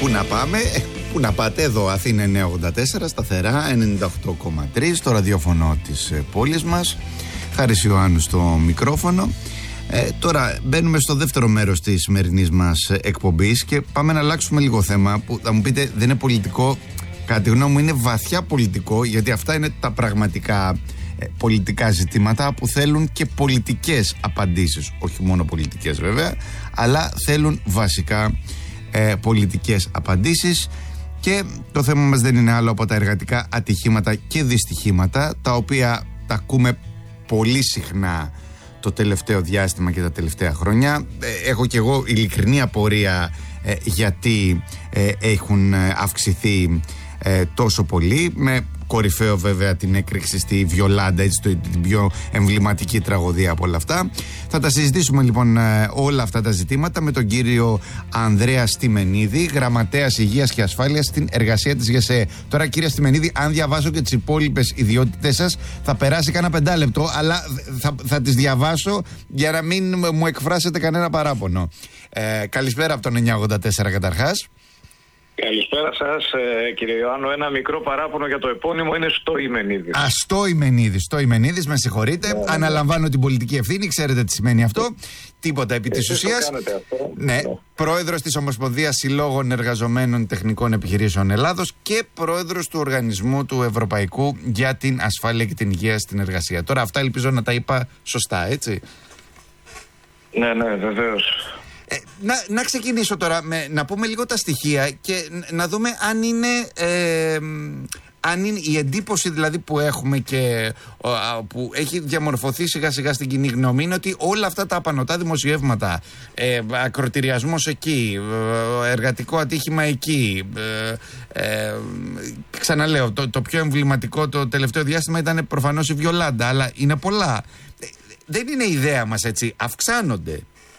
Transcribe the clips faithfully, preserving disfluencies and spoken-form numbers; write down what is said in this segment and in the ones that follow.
Πού να πάμε, πού να πάτε, εδώ Αθήνα εννιακόσια ογδόντα τέσσερα, σταθερά ενενήντα οκτώ κόμμα τρία, στο ραδιόφωνο της πόλης μας. Χάρης Ιωάννου στο μικρόφωνο. Ε, τώρα μπαίνουμε στο δεύτερο μέρος της σημερινής μας εκπομπής και πάμε να αλλάξουμε λίγο θέμα που θα μου πείτε δεν είναι πολιτικό. Κατά τη γνώμη μου είναι βαθιά πολιτικό, γιατί αυτά είναι τα πραγματικά ε, πολιτικά ζητήματα που θέλουν και πολιτικές απαντήσεις. Όχι μόνο πολιτικές βέβαια, αλλά θέλουν βασικά ε, πολιτικές απαντήσεις. Και το θέμα μας δεν είναι άλλο από τα εργατικά ατυχήματα και δυστυχήματα, τα οποία τα ακούμε πολύ συχνά το τελευταίο διάστημα και τα τελευταία χρόνια. Έχω και εγώ ειλικρινή απορία ε, γιατί ε, έχουν αυξηθεί ε, τόσο πολύ, με κορυφαίο βέβαια την έκρηξη στη Βιολάντα, έτσι, την πιο εμβληματική τραγωδία από όλα αυτά. Θα τα συζητήσουμε λοιπόν ε, όλα αυτά τα ζητήματα με τον κύριο Ανδρέα Στιμενίδη, γραμματέας Υγείας και Ασφάλειας στην εργασία της ΓΕΣΕ. Τώρα, κύριε Στιμενίδη, αν διαβάσω και τις υπόλοιπες ιδιότητες σας, θα περάσει κανένα πεντάλεπτο, αλλά θα, θα τις διαβάσω για να μην μου εκφράσετε κανένα παράπονο. Ε, καλησπέρα από τον εννιακόσια ογδόντα τέσσερα καταρχάς. Καλησπέρα σας, ε, κύριε Ιωάννου. Ένα μικρό παράπονο για το επώνυμο είναι Στοϊμενίδης. Α, Στοϊμενίδης. Στοϊμενίδης, με συγχωρείτε. Ναι, Αναλαμβάνω ναι. την πολιτική ευθύνη, ξέρετε τι σημαίνει αυτό. Τίποτα επί της ουσίας. Ναι, ναι. Πρόεδρος της Ομοσπονδίας Συλλόγων Εργαζομένων Τεχνικών Επιχειρήσεων Ελλάδος και πρόεδρος του Οργανισμού του Ευρωπαϊκού για την Ασφάλεια και την Υγεία στην Εργασία. Τώρα, αυτά ελπίζω να τα είπα σωστά, έτσι. Ναι, ναι, βεβαίως. Ε, να, να ξεκινήσω τώρα με, να πούμε λίγο τα στοιχεία και να δούμε αν είναι, ε, αν είναι η εντύπωση δηλαδή που έχουμε και ο, που έχει διαμορφωθεί σιγά σιγά στην κοινή γνώμη, είναι ότι όλα αυτά τα απανωτά δημοσιεύματα, ε, ακροτηριασμός εκεί, εργατικό ατύχημα εκεί, ε, ε, ξαναλέω, το, το πιο εμβληματικό το τελευταίο διάστημα ήταν προφανώς η Βιολάντα, αλλά είναι πολλά. Ε, δεν είναι ιδέα μας, έτσι, αυξάνονται.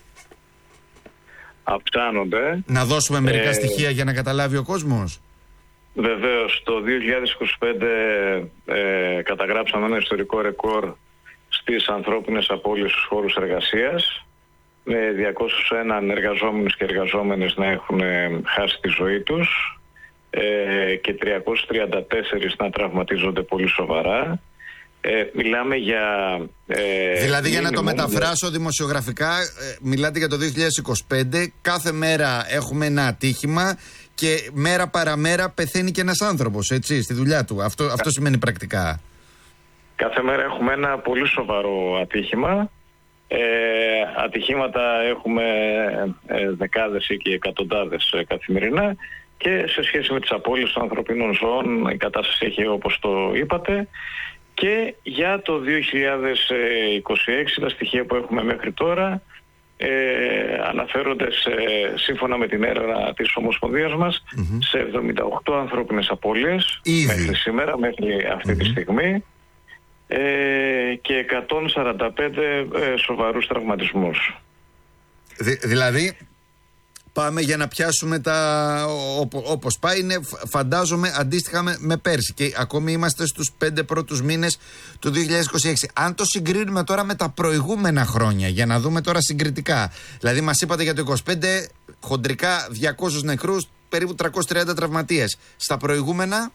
Αυξάνονται. Να δώσουμε μερικά ε, στοιχεία για να καταλάβει ο κόσμος. Βεβαίως, το δύο χιλιάδες είκοσι πέντε ε, καταγράψαμε ένα ιστορικό ρεκόρ στις ανθρώπινες απώλειες στους χώρους εργασίας, με διακόσιους ένα εργαζόμενους και εργαζόμενες να έχουν χάσει τη ζωή τους ε, και τριακόσιοι τριάντα τέσσερις να τραυματίζονται πολύ σοβαρά. Ε, μιλάμε για... Ε, δηλαδή για να το μεταφράσω δημοσιογραφικά, ε, μιλάτε για το δύο χιλιάδες είκοσι πέντε, κάθε μέρα έχουμε ένα ατύχημα και μέρα παραμέρα πεθαίνει και ένας άνθρωπος, έτσι, στη δουλειά του. Αυτό, αυτό σημαίνει πρακτικά. Κάθε μέρα έχουμε ένα πολύ σοβαρό ατύχημα. Ε, ατυχήματα έχουμε ε, δεκάδες ή και εκατοντάδες ε, καθημερινά, και σε σχέση με τις απώλειες των ανθρωπίνων ζώων η κατάσταση έχει, όπως το είπατε. Και για το δύο χιλιάδες είκοσι έξι τα στοιχεία που έχουμε μέχρι τώρα ε, αναφέρονται σε, σύμφωνα με την έρευνα της Ομοσπονδίας μας, mm-hmm. σε εβδομήντα οκτώ ανθρώπινες απώλειες Ήδη. μέχρι σήμερα, μέχρι αυτή mm-hmm. τη στιγμή, ε, και εκατόν σαράντα πέντε ε, σοβαρούς τραυματισμούς. Δη, δηλαδή... Πάμε για να πιάσουμε τα όπως πάει, είναι φαντάζομαι αντίστοιχα με, με πέρσι, και ακόμη είμαστε στους πέντε πρώτους μήνες του δύο χιλιάδες είκοσι έξι. Αν το συγκρίνουμε τώρα με τα προηγούμενα χρόνια, για να δούμε τώρα συγκριτικά, δηλαδή μας είπατε για το είκοσι πέντε χοντρικά διακόσιους νεκρούς, περίπου τριακόσιους τριάντα τραυματίες. Στα προηγούμενα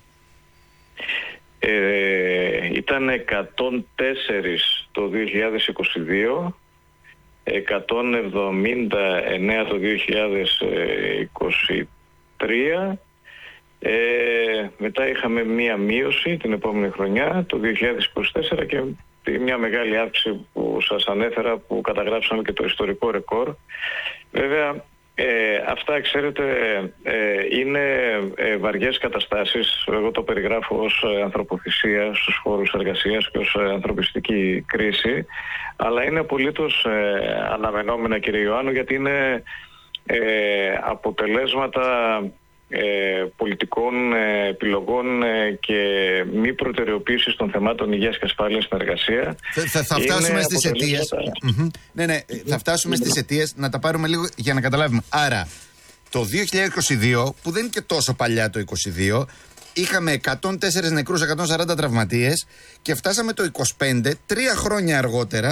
ε, ήταν εκατόν τέσσερα το δύο χιλιάδες είκοσι δύο, εκατόν εβδομήντα εννέα το δύο χιλιάδες είκοσι τρία, ε, μετά είχαμε μία μείωση την επόμενη χρονιά το δύο χιλιάδες είκοσι τέσσερα και μια μεγάλη αύξηση που σας ανέφερα, που καταγράψαμε και το ιστορικό ρεκόρ. Βέβαια ε, αυτά, ξέρετε, ε, είναι ε, βαριές καταστάσεις. Εγώ το περιγράφω ως ανθρωποθυσία στους χώρους εργασίας και ως ανθρωπιστική κρίση, αλλά είναι απολύτως ε, αναμενόμενα, κύριε Ιωάννου, γιατί είναι ε, αποτελέσματα ε, πολιτικών ε, επιλογών ε, και μη προτεραιοποίησης των θεμάτων υγείας και ασφάλειας στην εργασία. Θα, θα, θα φτάσουμε στις αιτίες. Mm-hmm. Ναι, ναι, θα φτάσουμε στις αιτίες, να τα πάρουμε λίγο για να καταλάβουμε. Άρα, το δύο χιλιάδες είκοσι δύο, που δεν είναι και τόσο παλιά το είκοσι δύο, είχαμε εκατόν τέσσερα νεκρούς, εκατόν σαράντα τραυματίες, και φτάσαμε το είκοσι πέντε, τρία χρόνια αργότερα,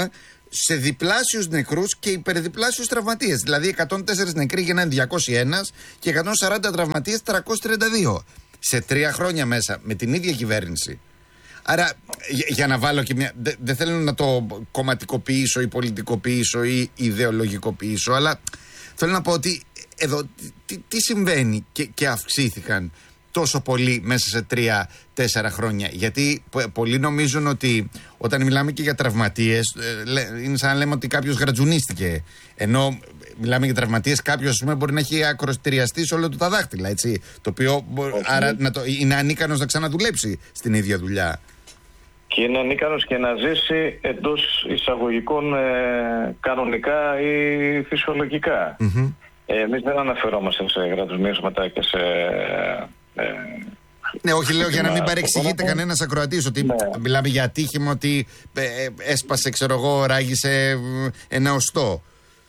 σε διπλάσιους νεκρούς και υπερδιπλάσιους τραυματίες. Δηλαδή εκατόν τέσσερα νεκροί γίνανε διακόσιοι ένα και εκατόν σαράντα τραυματίες τριακόσιοι τριάντα δύο. Σε τρία χρόνια μέσα με την ίδια κυβέρνηση. Άρα, για, για να βάλω και μια. Δεν δε θέλω να το κομματικοποιήσω ή πολιτικοποιήσω ή ιδεολογικοποιήσω, αλλά θέλω να πω ότι εδώ τι, τι συμβαίνει και, και αυξήθηκαν τόσο πολύ μέσα σε τρία-τέσσερα χρόνια. Γιατί πολλοί νομίζουν ότι όταν μιλάμε και για τραυματίες, είναι σαν να λέμε ότι κάποιος γρατζουνίστηκε. Ενώ μιλάμε για τραυματίες, κάποιος ας πούμε, μπορεί να έχει ακροστηριαστεί σε όλο του τα δάχτυλα. Έτσι, το οποίο okay. άρα να το, είναι ανίκανος να ξαναδουλέψει στην ίδια δουλειά. Και είναι ανίκανος και να ζήσει εντός εισαγωγικών ε, κανονικά ή φυσιολογικά. Mm-hmm. Ε, εμείς δεν αναφερόμαστε σε γρατζουνίσματα και σε... Ε, ναι, όχι, λέω για να μην παρεξηγείται κανένας ακροατής ότι ναι. μιλάμε για ατύχημα, ότι ε, έσπασε, ξέρω εγώ, ράγισε ένα οστό.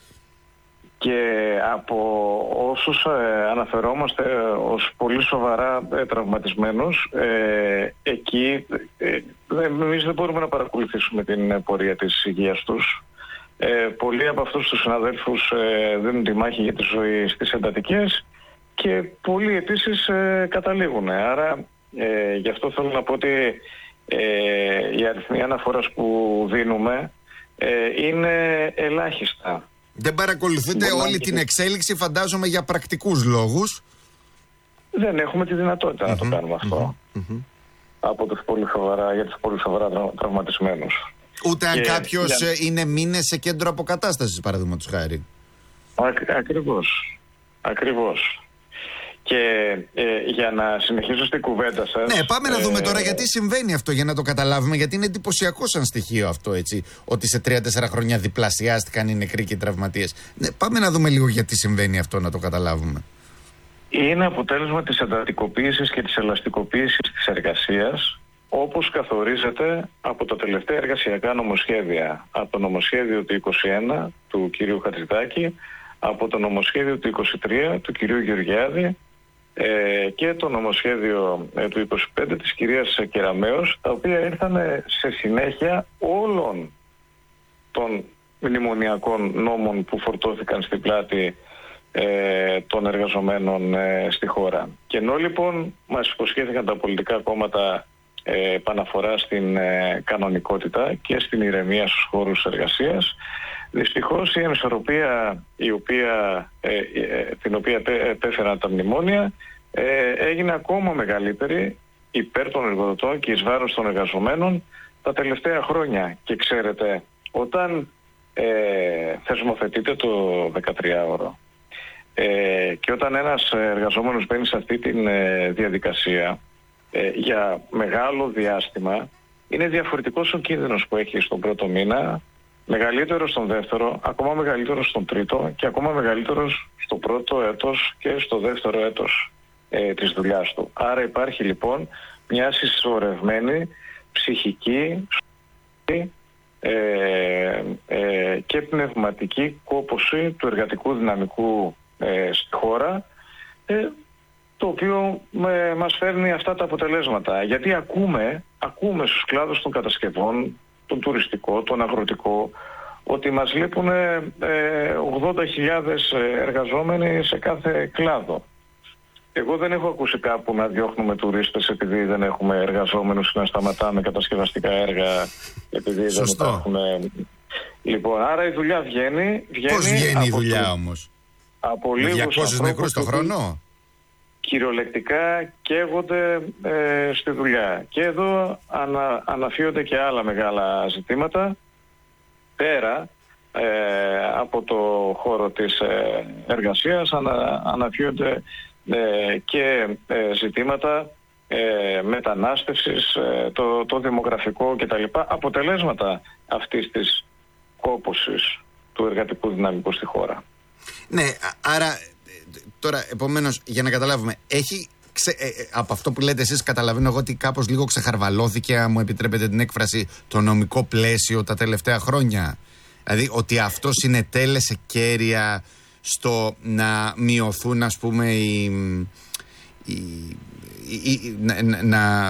Και από όσους ε, αναφερόμαστε ως πολύ σοβαρά ε, τραυματισμένους, ε, εκεί ε, εμείς δεν μπορούμε να παρακολουθήσουμε την πορεία της υγείας τους. Ε, πολλοί από αυτούς τους συναδέλφους ε, δίνουν τη μάχη για τη ζωή στις εντατικές και πολλοί επίσης ε, καταλήγουν. Άρα ε, γι' αυτό θέλω να πω ότι ε, οι αριθμοί αναφοράς που δίνουμε ε, είναι ελάχιστα. Δεν παρακολουθείτε Μπορεί όλη να... την εξέλιξη, φαντάζομαι, για πρακτικούς λόγους. Δεν έχουμε τη δυνατότητα mm-hmm. να το κάνουμε αυτό mm-hmm. από τους πολύ σοβαρά, για τους πολύ σοβαρά τρα... τραυματισμένους. Ούτε αν κάποιος για... είναι μήνες σε κέντρο αποκατάστασης, παραδείγματος χάρη. Ακ, ακριβώς. Ακριβώς. Και ε, για να συνεχίσω στην κουβέντα σας... Ναι, πάμε ε, να δούμε τώρα γιατί συμβαίνει αυτό, για να το καταλάβουμε, γιατί είναι εντυπωσιακό σαν στοιχείο αυτό, έτσι, ότι σε τρία-τέσσερα χρόνια διπλασιάστηκαν οι νεκροί και οι τραυματίες. Ναι, πάμε να δούμε λίγο γιατί συμβαίνει αυτό, να το καταλάβουμε. Είναι αποτέλεσμα της εντατικοποίησης και της ελαστικοποίησης της εργασίας, όπως καθορίζεται από τα τελευταία εργασιακά νομοσχέδια. Από το νομοσχέδιο του είκοσι ένα του κυρίου Χατζηδάκη, από το νομοσχέδιο του είκοσι τρία του κυρίου Γεωργιάδη ε, και το νομοσχέδιο ε, του είκοσι πέντε της κυρίας Κεραμέως, τα οποία ήρθαν σε συνέχεια όλων των μνημονιακών νόμων που φορτώθηκαν στην πλάτη ε, των εργαζομένων ε, στη χώρα. Και ενώ λοιπόν μας υποσχέθηκαν τα πολιτικά κόμματα ε, επαναφορά στην ε, κανονικότητα και στην ηρεμία στους χώρους εργασίας, δυστυχώς η ανισορροπία η οποία, ε, ε, την οποία επέφεραν τα μνημόνια ε, έγινε ακόμα μεγαλύτερη υπέρ των εργοδοτών και εις βάρος των εργαζομένων τα τελευταία χρόνια. Και ξέρετε, όταν ε, θεσμοθετείται το δεκατριάωρο ε, και όταν ένας εργαζόμενος μπαίνει σε αυτή τη ε, διαδικασία ε, για μεγάλο διάστημα, είναι διαφορετικός ο κίνδυνος που έχει στον πρώτο μήνα, μεγαλύτερος στον δεύτερο, ακόμα μεγαλύτερος στον τρίτο και ακόμα μεγαλύτερος στο πρώτο έτος και στο δεύτερο έτος ε, της δουλειάς του. Άρα υπάρχει λοιπόν μια συσσωρευμένη ψυχική ε, ε, και πνευματική κόπωση του εργατικού δυναμικού ε, στη χώρα, ε, το οποίο ε, μας φέρνει αυτά τα αποτελέσματα. Γιατί ακούμε, ακούμε στους κλάδους των κατασκευών, τον τουριστικό, τον αγροτικό, ότι μας λείπουν ε, ογδόντα χιλιάδες εργαζόμενοι σε κάθε κλάδο. Εγώ δεν έχω ακούσει κάπου να διώχνουμε τουρίστες επειδή δεν έχουμε εργαζόμενους ή να σταματάμε κατασκευαστικά έργα επειδή Σωστό. δεν υπάρχουν. Λοιπόν, άρα η δουλειά βγαίνει. βγαίνει Πώς βγαίνει η δουλειά το... όμως? Από με διακόσιους νεκρούς το χρόνο? Κυριολεκτικά καίγονται ε, στη δουλειά. Και εδώ ανα, αναφύονται και άλλα μεγάλα ζητήματα πέρα ε, από το χώρο της ε, εργασίας. Ανα, αναφύονται ε, και ε, ζητήματα ε, μετανάστευσης, ε, το, το δημογραφικό κτλ. Αποτελέσματα αυτής της κόπωσης του εργατικού δυναμικού στη χώρα. Ναι, άρα... Τώρα, επομένως, για να καταλάβουμε, έχει ξε, ε, ε, από αυτό που λέτε εσείς, καταλαβαίνω εγώ ότι κάπως λίγο ξεχαρβαλώθηκε, αν μου επιτρέπετε την έκφραση, το νομικό πλαίσιο τα τελευταία χρόνια. Δηλαδή, ότι αυτό συνετέλεσε κέρια στο να μειωθούν, ας πούμε, οι, η, η, η, να, να,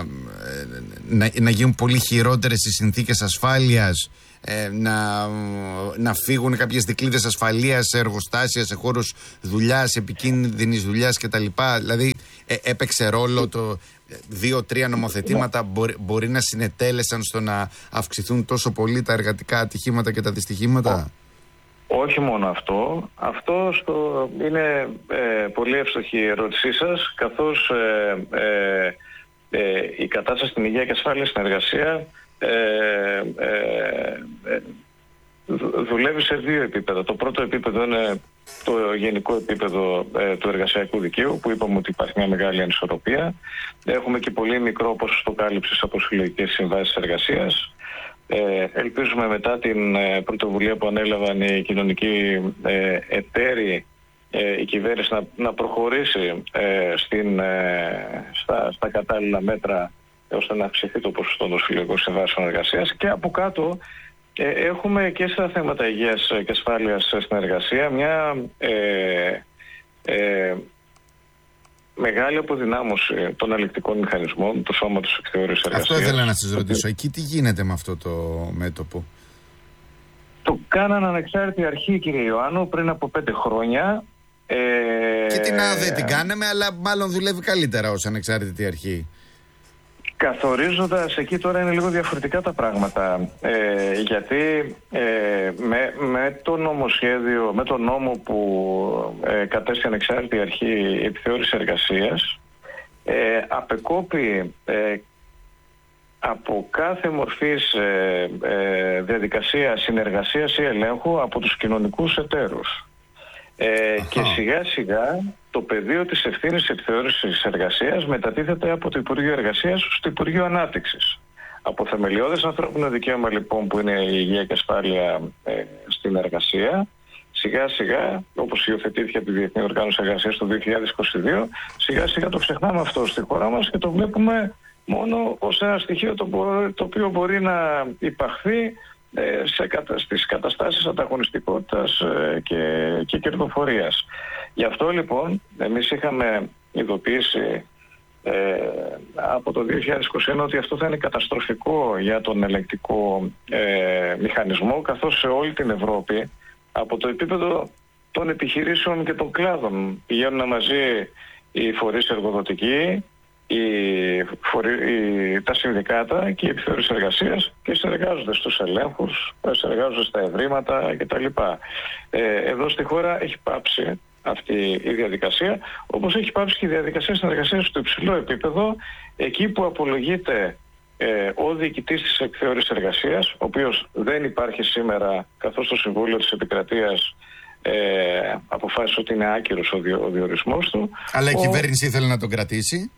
να, να γίνουν πολύ χειρότερες οι συνθήκες ασφάλειας, ε, να, να φύγουν κάποιες δικλείδες ασφαλείας σε εργοστάσια, σε χώρους δουλειάς, επικίνδυνης δουλειάς κτλ. Δηλαδή ε, έπαιξε ρόλο το δύο-τρία νομοθετήματα μπορεί, μπορεί να συνετέλεσαν στο να αυξηθούν τόσο πολύ τα εργατικά ατυχήματα και τα δυστυχήματα? Όχι μόνο αυτό. Αυτό στο, είναι ε, πολύ εύστοχη η ερώτησή σας, καθώς ε, ε, ε, η κατάσταση στην υγεία και ασφάλεια στην εργασία ε, ε, ε, δουλεύει σε δύο επίπεδα. Το πρώτο επίπεδο είναι το γενικό επίπεδο ε, του εργασιακού δικαίου, που είπαμε ότι υπάρχει μια μεγάλη ανισορροπία. Έχουμε και πολύ μικρό ποσοστό κάλυψης από συλλογικές συμβάσεις εργασίας. Ε, ελπίζουμε μετά την ε, πρωτοβουλία που ανέλαβαν οι κοινωνικοί ε, εταίροι, ε, η κυβέρνηση να, να προχωρήσει ε, στην, ε, στα, στα κατάλληλα μέτρα, ώστε να αυξηθεί το ποσοστό των συλλογικών συμβάσεων εργασίας. Και από κάτω ε, έχουμε και στα θέματα υγείας και ασφάλειας στην εργασία μια ε, ε, μεγάλη αποδυνάμωση των ελεκτικών μηχανισμών του Σώματος Εκθεώρησης Εργασίας. Αυτό ήθελα να σας ρωτήσω. Εκεί τι γίνεται με αυτό το μέτωπο? Το κάναν ανεξάρτητη αρχή, κύριε Ιωάννου, πριν από πέντε χρόνια. Ε... Και την ΑΔΕ δεν την κάναμε, αλλά μάλλον δουλεύει καλύτερα ως ανεξάρτητη αρχή. Καθορίζοντας εκεί τώρα είναι λίγο διαφορετικά τα πράγματα, ε, γιατί ε, με, με το νομοσχέδιο, με το νόμο που ε, κατέστη ανεξάρτητη αρχή επιθεώρησης εργασίας, ε, απεκόπη ε, από κάθε μορφής ε, ε, διαδικασία συνεργασίας ή ελέγχου από τους κοινωνικούς εταίρους. Ε, και σιγά σιγά το πεδίο της ευθύνης επιθεώρησης εργασίας μετατίθεται από το Υπουργείο Εργασίας στο Υπουργείο Ανάπτυξης. Από θεμελιώδες ανθρώπινο δικαίωμα λοιπόν, που είναι η υγεία και ασφάλεια ε, στην εργασία, σιγά σιγά, όπως υιοθετήθηκε από τη Διεθνή Οργάνωση Εργασίας το δύο χιλιάδες είκοσι δύο, σιγά σιγά το ξεχνάμε αυτό στη χώρα μας και το βλέπουμε μόνο ως ένα στοιχείο το, το οποίο μπορεί να υπαχθεί σε, στις καταστάσεις ανταγωνιστικότητας και, και κερδοφορίας. Γι' αυτό λοιπόν εμείς είχαμε ειδοποιήσει ε, από το δύο χιλιάδες είκοσι ένα ότι αυτό θα είναι καταστροφικό για τον ελεγκτικό ε, μηχανισμό, καθώς σε όλη την Ευρώπη από το επίπεδο των επιχειρήσεων και των κλάδων πηγαίνουν μαζί οι φορείς εργοδοτικοί, Οι, οι, τα συνδικάτα και οι επιθεώρησης εργασίας και συνεργάζονται στους ελέγχους, συνεργάζονται στα ευρήματα κτλ. Ε, εδώ στη χώρα έχει πάψει αυτή η διαδικασία, όπως έχει πάψει και η διαδικασία συνεργασίας στο υψηλό επίπεδο, εκεί που απολογείται ε, ο διοικητής της επιθεώρησης εργασίας, ο οποίος δεν υπάρχει σήμερα, καθώς το Συμβούλιο της Επικρατείας ε, αποφάσισε ότι είναι άκυρος ο, διο, ο διορισμός του. Αλλά η ο... κυβέρνηση ήθελε να τον κρατήσει.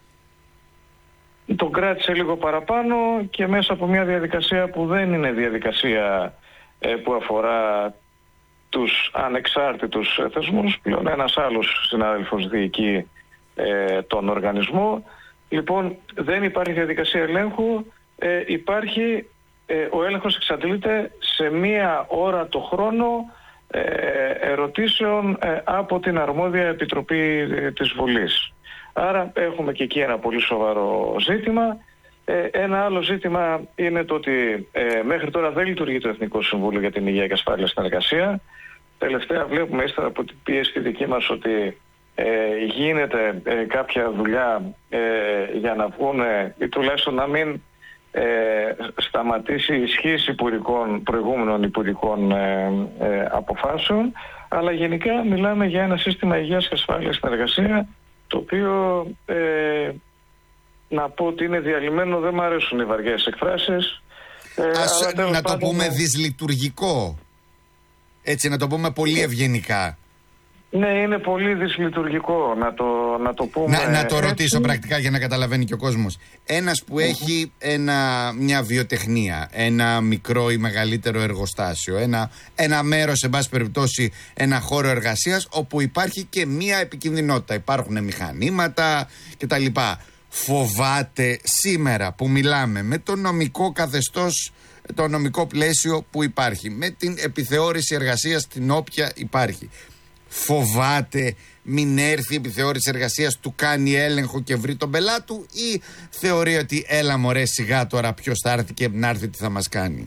Τον κράτησε λίγο παραπάνω και μέσα από μια διαδικασία που δεν είναι διαδικασία ε, που αφορά τους ανεξάρτητους θεσμούς. Πλέον ένας άλλος συνάδελφος διοικεί ε, τον οργανισμό. Λοιπόν, δεν υπάρχει διαδικασία ελέγχου. Ε, υπάρχει, ε, ο έλεγχος εξαντλείται σε μία ώρα το χρόνο ε, ερωτήσεων ε, από την αρμόδια επιτροπή ε, της Βουλής. Άρα έχουμε και εκεί ένα πολύ σοβαρό ζήτημα. Ε, ένα άλλο ζήτημα είναι το ότι ε, μέχρι τώρα δεν λειτουργεί το Εθνικό Συμβούλιο για την Υγεία και Ασφάλεια στην Εργασία. Τελευταία βλέπουμε ύστερα από την πίεση τη δική μας ότι ε, γίνεται ε, κάποια δουλειά ε, για να βγουν ή τουλάχιστον να μην ε, σταματήσει η ισχύς υπουργικών, προηγούμενων υπουργικών ε, ε, αποφάσεων. Αλλά γενικά μιλάμε για ένα σύστημα υγείας και ασφάλειας στην εργασία, το οποίο ε, να πω ότι είναι διαλυμένο, δεν μου αρέσουν οι βαριές εκφράσεις. Ε, Ας, αλλά να το πάντων, πούμε δυσλειτουργικό, έτσι να το πούμε πολύ ευγενικά. Ναι, είναι πολύ δυσλειτουργικό να το, να το πούμε. Να, να το έτσι. ρωτήσω πρακτικά για να καταλαβαίνει και ο κόσμος. Ένας που έχει ένα, μια βιοτεχνία, ένα μικρό ή μεγαλύτερο εργοστάσιο, ένα, ένα μέρος, σε πάση περιπτώσει, ένα χώρο εργασίας όπου υπάρχει και μια επικινδυνότητα. Υπάρχουν μηχανήματα κτλ. Φοβάται σήμερα που μιλάμε με το νομικό καθεστώς, το νομικό πλαίσιο που υπάρχει, με την επιθεώρηση εργασίας την όποια υπάρχει, φοβάται μην έρθει η επιθεώρηση εργασίας, του κάνει έλεγχο και βρει τον πελάτη του, ή θεωρεί ότι έλα μωρέ σιγά τώρα ποιος θα έρθει και να έρθει τι θα μας κάνει?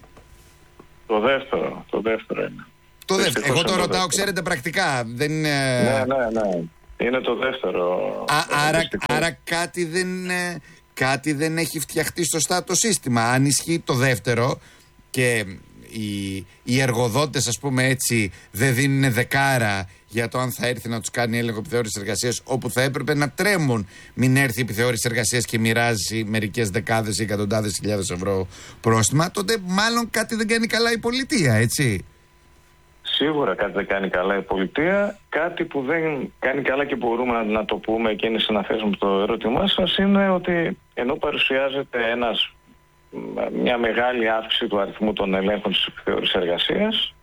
Το δεύτερο, το δεύτερο είναι. Το δεύτερο. Εγώ το ρωτάω, ξέρετε, πρακτικά. Δεν είναι... Ναι, ναι, ναι. Είναι το δεύτερο. Α, άρα, άρα κάτι, δεν, κάτι δεν έχει φτιαχτεί σωστά το σύστημα. Αν ισχύει το δεύτερο και οι, οι εργοδότες, ας πούμε έτσι, δεν δίνουν δεκάρα για το αν θα έρθει να τους κάνει έλεγχο επιθεώρησης εργασίας, όπου θα έπρεπε να τρέμουν μην έρθει η επιθεώρηση εργασίας και μοιράζει μερικές δεκάδες ή εκατοντάδες χιλιάδες ευρώ πρόστιμα, τότε μάλλον κάτι δεν κάνει καλά η πολιτεία, έτσι. Σίγουρα κάτι δεν κάνει καλά η πολιτεία. Κάτι που δεν κάνει καλά και μπορούμε να, να το πούμε και είναι συναθέσιμο το ερώτημά σας είναι ότι ενώ παρουσιάζεται ένας, μια μεγάλη αύξηση του αριθμού των ελέγχων της επιθεώρησης εργασίας,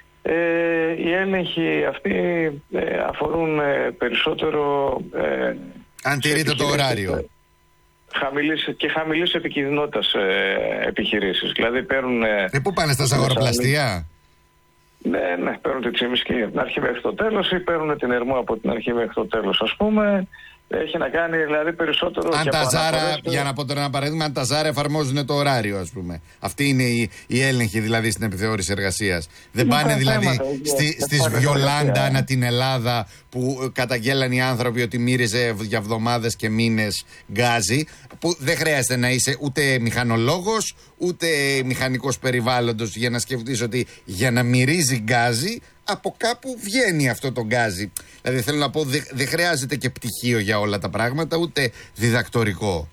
ε, οι έλεγχοι αυτοί ε, αφορούν ε, περισσότερο... Ε, αν τηρείται το ωράριο. Χαμηλής, και χαμηλής επικινδυνότητας ε, επιχειρήσεις. Δηλαδή παίρνουν... Ε, ε, πού πάνε, στα ζαγοροπλαστεία? Ναι, ναι, παίρνουν τη τσιμισκή από την αρχή μέχρι το τέλος ή παίρνουν την Ερμού από την αρχή μέχρι το τέλος, ας πούμε. Έχει να κάνει δηλαδή περισσότερο... Αν τα Ζάρα, το... για να πω τώρα ένα παράδειγμα, αν τα Ζάρα εφαρμόζουν το ωράριο, ας πούμε. Αυτή είναι η, η έλεγχη δηλαδή στην επιθεώρηση εργασίας. Δεν είναι πάνε δηλαδή θέματα, στη, στις Βιολάντα ανά την Ελλάδα που καταγγέλαν οι άνθρωποι ότι μύριζε για εβδομάδες και μήνες γκάζι, που δεν χρειάζεται να είσαι ούτε μηχανολόγος ούτε μηχανικός περιβάλλοντος για να σκεφτείς ότι για να μυρίζει γκάζι από κάπου βγαίνει αυτό το γκάζι. Δηλαδή θέλω να πω, δεν δε χρειάζεται και πτυχίο για όλα τα πράγματα, ούτε διδακτορικό.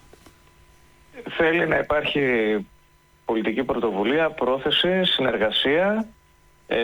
Θέλει να υπάρχει πολιτική πρωτοβουλία, πρόθεση, συνεργασία ε,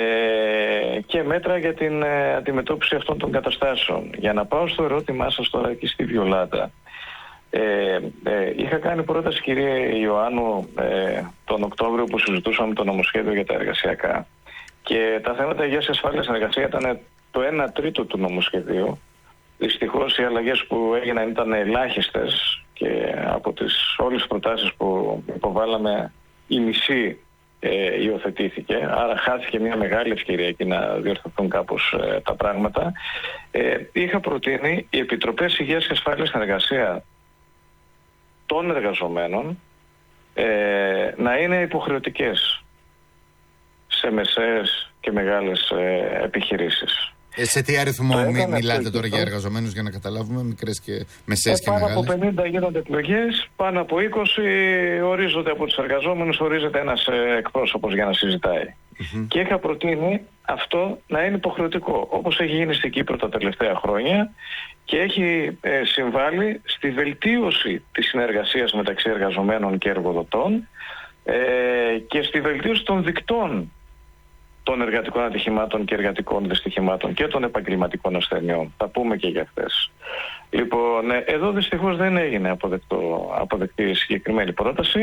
και μέτρα για την ε, αντιμετώπιση αυτών των καταστάσεων. Για να πάω στο ερώτημά σας τώρα εκεί στη Βιολάντα. Ε, ε, είχα κάνει πρόταση, κυρία Ιωάννου, ε, τον Οκτώβριο που συζητούσαμε το νομοσχέδιο για τα εργασιακά. Και τα θέματα υγείας και ασφάλειας στην εργασία ήταν το ένα τρίτο του νομοσχεδίου. Δυστυχώς οι αλλαγές που έγιναν ήταν ελάχιστες και από τις όλες τις προτάσεις που υποβάλαμε η μισή ε, υιοθετήθηκε. Άρα χάθηκε μια μεγάλη ευκαιρία εκεί να διορθωθούν κάπως ε, τα πράγματα. Ε, είχα προτείνει οι Επιτροπές Υγείας και Ασφάλειας στην Εργασία των εργαζομένων ε, να είναι υποχρεωτικές σε μεσαίες και μεγάλες ε, επιχειρήσεις. Ε, σε τι αριθμό μι, μιλάτε τώρα για εργαζομένους, για να καταλάβουμε, μικρές και μεσαίες ε, και πάνω μεγάλες? Πάνω από πενήντα γίνονται εκλογές, πάνω από είκοσι ορίζονται από τους εργαζόμενους, ορίζεται ένας ε, εκπρόσωπος για να συζητάει. Mm-hmm. Και είχα προτείνει αυτό να είναι υποχρεωτικό, όπως έχει γίνει στην Κύπρο τα τελευταία χρόνια και έχει ε, συμβάλει στη βελτίωση της συνεργασίας μεταξύ εργαζομένων και εργοδοτών ε, και στη βελτίωση των δικτών των εργατικών ατυχημάτων και εργατικών δυστυχημάτων και των επαγγελματικών ασθενειών. Θα πούμε και για αυτές. Λοιπόν, εδώ δυστυχώς δεν έγινε αποδεκτό, αποδεκτή η συγκεκριμένη πρόταση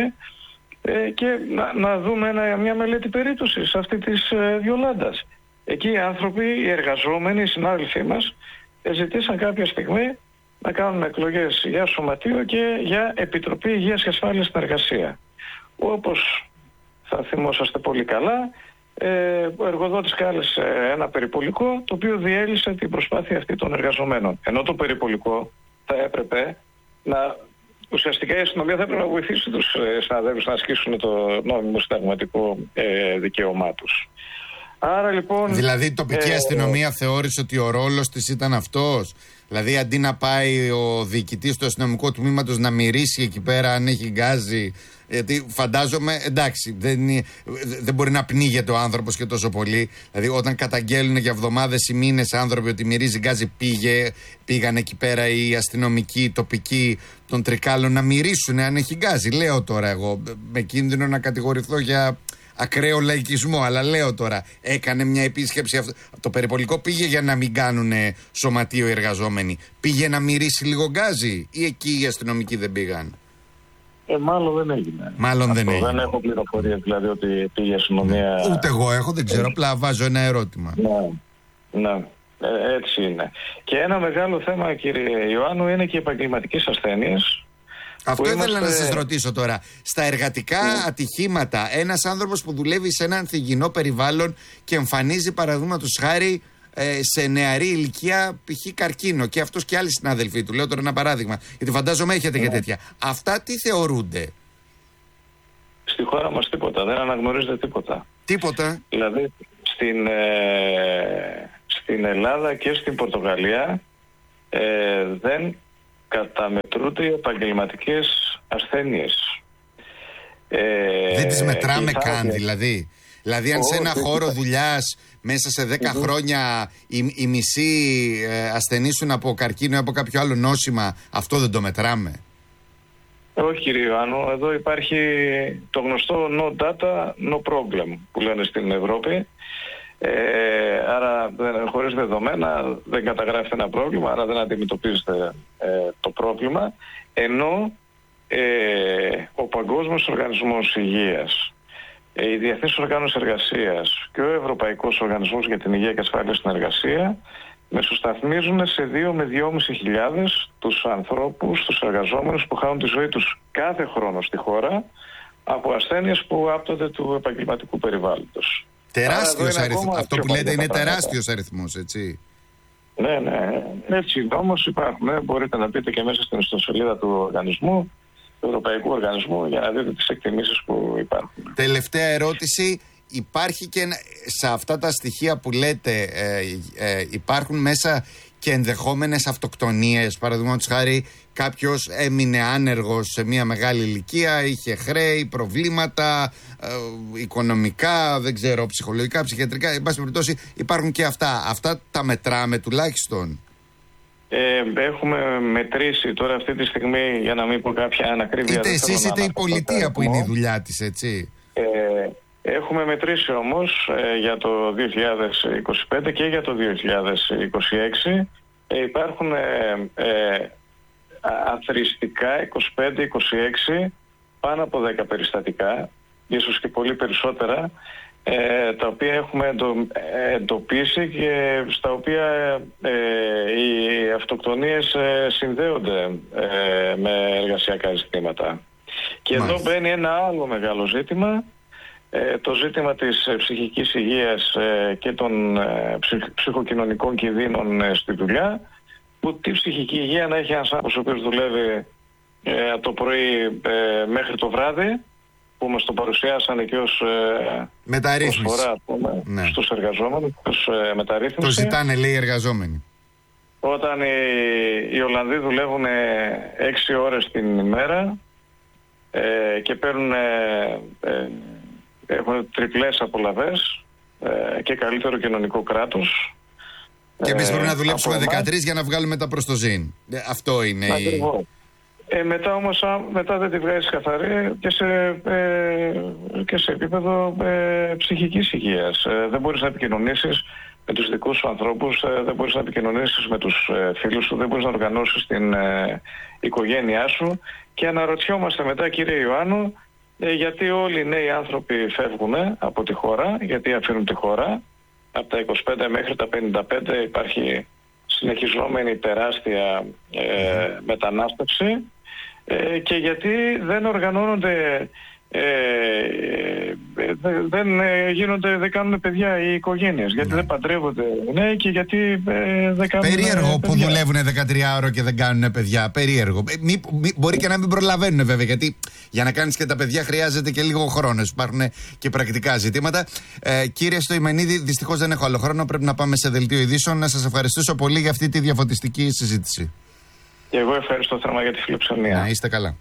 ε, και να, να δούμε ένα, μια μελέτη περίπτωσης αυτή της ε, Βιολάντας. Εκεί οι άνθρωποι, οι εργαζόμενοι, οι συνάδελφοί μας ε, ζητήσαν κάποια στιγμή να κάνουν εκλογές για σωματείο και για Επιτροπή Υγείας και Ασφάλειας στην Εργασία. Όπως θα θυμόσαστε πολύ καλά, Ε, ο εργοδότης κάλεσε ένα περιπολικό το οποίο διέλυσε την προσπάθεια αυτή των εργαζομένων. Ενώ το περιπολικό θα έπρεπε να, ουσιαστικά η αστυνομία θα έπρεπε να βοηθήσει τους ε, συναδέλφους να ασκήσουν το νόμιμο συνταγματικό ε, δικαίωμά τους. Άρα λοιπόν... Δηλαδή η τοπική ε, αστυνομία θεώρησε ότι ο ρόλος της ήταν αυτός. Δηλαδή αντί να πάει ο διοικητής του αστυνομικού τμήματος να μυρίσει εκεί πέρα αν έχει γκάζι. Γιατί φαντάζομαι, εντάξει, δεν, δεν μπορεί να πνίγεται ο άνθρωπος και τόσο πολύ. Δηλαδή, όταν καταγγέλνουν για εβδομάδες ή μήνες άνθρωποι ότι μυρίζει γκάζι, πήγε, πήγαν εκεί πέρα οι αστυνομικοί, οι τοπικοί των Τρικάλων να μυρίσουν αν έχει γκάζι. Λέω τώρα εγώ, με κίνδυνο να κατηγορηθώ για ακραίο λαϊκισμό, αλλά λέω τώρα, έκανε μια επίσκεψη. Αυτό. Το περιπολικό πήγε για να μην κάνουν σωματείο οι εργαζόμενοι. Πήγε να μυρίσει λίγο γκάζι, ή εκεί οι αστυνομικοί δεν πήγαν? Ε, μάλλον δεν έγινε. Μάλλον Αυτό, δεν έγινε. Δεν έχω πληροφορίες δηλαδή ότι πήγε η αστυνομία. Ναι. Ούτε εγώ έχω, δεν ξέρω, απλά βάζω ένα ερώτημα. Ναι, ναι. Ε, έτσι είναι. Και ένα μεγάλο θέμα, κύριε Ιωάννου, είναι και οι επαγγελματικές ασθένειες. Αυτό ήθελα είμαστε... να σας ρωτήσω τώρα. Στα εργατικά mm. ατυχήματα, ένας άνθρωπος που δουλεύει σε ένα ανθυγιεινό περιβάλλον και εμφανίζει παραδείγματος χάρη ε, σε νεαρή ηλικία π.χ. καρκίνο και αυτός και άλλοι συνάδελφοί του. Λέω τώρα ένα παράδειγμα, γιατί φαντάζομαι έχετε και τέτοια. Αυτά τι θεωρούνται? Στη χώρα μας τίποτα, δεν αναγνωρίζεται τίποτα. Τίποτα. Δηλαδή στην, ε, στην Ελλάδα και στην Πορτογαλία ε, δεν καταμετρούνται οι επαγγελματικές ασθένειες. Ε, δεν τις μετράμε θα... καν δηλαδή. Δηλαδή αν oh, σε ένα χώρο θα... δουλειάς μέσα σε δέκα mm-hmm. χρόνια οι, οι μισοί ε, ασθενήσουν από καρκίνο ή από κάποιο άλλο νόσημα, αυτό δεν το μετράμε? Όχι κύριε Ιωάννου, εδώ υπάρχει το γνωστό no data, no problem που λένε στην Ευρώπη. Ε, άρα χωρίς δεδομένα δεν καταγράφεται ένα πρόβλημα, άρα δεν αντιμετωπίζεται ε, το πρόβλημα, ενώ ε, ο Παγκόσμιος Οργανισμός Υγείας, ε, η Διεθνής Οργάνωση Εργασίας και ο Ευρωπαϊκός Οργανισμός για την Υγεία και Ασφάλεια στην Εργασία μεσοσταθμίζουν σε δύο με δυόμισι χιλιάδες τους ανθρώπους, τους εργαζόμενους που χάνουν τη ζωή τους κάθε χρόνο στη χώρα από ασθένειες που άπτονται του επαγγελματικού περιβάλλοντος. Τεράστιος αριθμός. Αυτό που λέτε είναι τεράστιος αριθμός, έτσι. Ναι, ναι. Έτσι όμως υπάρχουν. Ε, μπορείτε να μπείτε και μέσα στην ιστοσελίδα του οργανισμού, του Ευρωπαϊκού Οργανισμού, για να δείτε τις εκτιμήσεις που υπάρχουν. Τελευταία ερώτηση. Υπάρχει και σε αυτά τα στοιχεία που λέτε, ε, ε, υπάρχουν μέσα και ενδεχόμενες αυτοκτονίες? Παραδείγματος χάρη, κάποιος έμεινε άνεργος σε μια μεγάλη ηλικία, είχε χρέη, προβλήματα ε, οικονομικά, δεν ξέρω, ψυχολογικά, ψυχιατρικά, εν πάση περιπτώσει υπάρχουν και αυτά. Αυτά τα μετράμε τουλάχιστον? Ε, έχουμε μετρήσει τώρα αυτή τη στιγμή, για να μην πω κάποια ανακρίβεια. Είτε εσείς είτε η πολιτεία που είναι η δουλειά της, έτσι. Ε, Έχουμε μετρήσει όμως ε, για το δύο χιλιάδες είκοσι πέντε και για το δύο χιλιάδες είκοσι έξι ε, υπάρχουν ε, ε, αθροιστικά είκοσι πέντε είκοσι έξι πάνω από δέκα περιστατικά, ίσως και πολύ περισσότερα, ε, τα οποία έχουμε εντο, εντοπίσει και στα οποία ε, οι αυτοκτονίες ε, συνδέονται ε, με εργασιακά ζητήματα. Και Μάλιστα. Εδώ μπαίνει ένα άλλο μεγάλο ζήτημα, Ε, το ζήτημα της ε, ψυχικής υγείας ε, και των ε, ψυχ, ψυχοκοινωνικών κινδύνων ε, στη δουλειά, που τη ψυχική υγεία να έχει ένας άνθρωπος ο οποίος δουλεύει ε, από το πρωί ε, μέχρι το βράδυ, που μας το παρουσιάσανε και ως ε, προσφορά ναι. στους εργαζόμενους, ως ε, μεταρρύθμιση. Το ζητάνε, λέει, οι εργαζόμενοι. Όταν οι, οι Ολλανδοί δουλεύουν έξι ώρες την ημέρα ε, και παίρνουν ε, ε, έχουν τριπλές απολαβές ε, και καλύτερο κοινωνικό κράτος. Και εμείς πρέπει να δουλέψουμε δεκατρείς για να βγάλουμε τα προς το ζήν. Ε, αυτό είναι η... Ε, μετά όμως μετά δεν τη βγάζεις καθαρή και σε, ε, και σε επίπεδο ε, ψυχικής υγείας. Ε, δεν μπορείς να επικοινωνήσεις με τους δικούς σου ανθρώπους, ε, δεν μπορείς να επικοινωνήσεις με τους ε, φίλους σου, δεν μπορείς να οργανώσεις την ε, οικογένειά σου. Και αναρωτιόμαστε μετά, κύριε Ιωάννου, Ε, γιατί όλοι οι νέοι άνθρωποι φεύγουν από τη χώρα, γιατί αφήνουν τη χώρα. Από τα είκοσι πέντε μέχρι τα πενήντα πέντε υπάρχει συνεχιζόμενη τεράστια ε, mm. μετανάστευση ε, και γιατί δεν οργανώνονται, ε, ε, δεν ε, γίνονται, δεν κάνουν παιδιά οι οικογένειες, γιατί mm. δεν παντρεύονται νέοι και γιατί ε, δεν κάνουν περίεργο παιδιά. Που δουλεύουν δεκατρία ώρα και δεν κάνουν παιδιά, περίεργο. Μη, μη, μπορεί και να μην προλαβαίνουν βέβαια, γιατί για να κάνεις και τα παιδιά χρειάζεται και λίγο χρόνος, υπάρχουν και πρακτικά ζητήματα. ε, Κύριε Στοημενίδη, δυστυχώς δεν έχω άλλο χρόνο, πρέπει να πάμε σε δελτίο ειδήσεων. Να σας ευχαριστήσω πολύ για αυτή τη διαφωτιστική συζήτηση. Και εγώ ευχαριστώ θερμά για τη φιλοξενία. Να είστε καλά.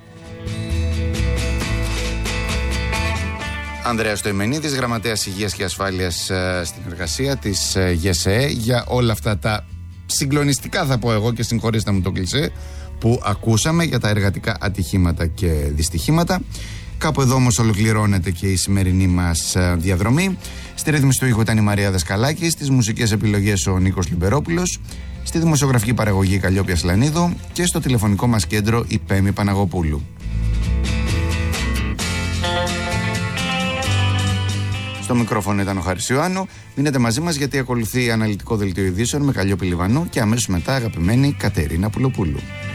Ανδρέας Στοημενίδης, Γραμματέας Υγείας και Ασφάλειας ε, στην Εργασία της ε, ΓΕΣΕΕ, για όλα αυτά τα συγκλονιστικά, θα πω εγώ, και συγχωρήστε μου το κλισέ, που ακούσαμε για τα εργατικά ατυχήματα και δυστυχήματα. Κάπου εδώ όμως ολοκληρώνεται και η σημερινή μας ε, διαδρομή. Στη ρύθμιση του ήχου ήταν η Μαρία Δασκαλάκη, στις μουσικές επιλογές ο Νίκος Λιμπερόπουλος, στη δημοσιογραφική παραγωγή Καλλιόπια Σλανίδου και στο τηλεφωνικό μας κέντρο η Πέμη Παναγοπούλου. Στο μικρόφωνο ήταν ο Χάρης Ιωάννου. Μείνετε μαζί μας γιατί ακολουθεί αναλυτικό δελτίο ειδήσεων με Καλλιόπη Λιβανού και αμέσως μετά αγαπημένη Κατερίνα Πουλοπούλου.